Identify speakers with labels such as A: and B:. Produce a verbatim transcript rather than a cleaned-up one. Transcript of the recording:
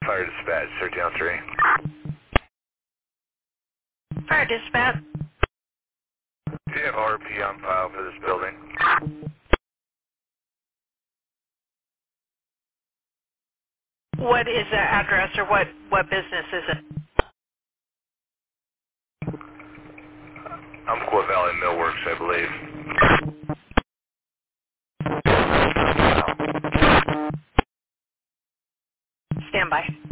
A: Fire dispatch, thirteen oh three.
B: Fire dispatch.
A: Do you have R P on file for this building?
B: What is the address or what, what business is it?
A: Umpqua Valley Millworks, I believe.
B: Stand by.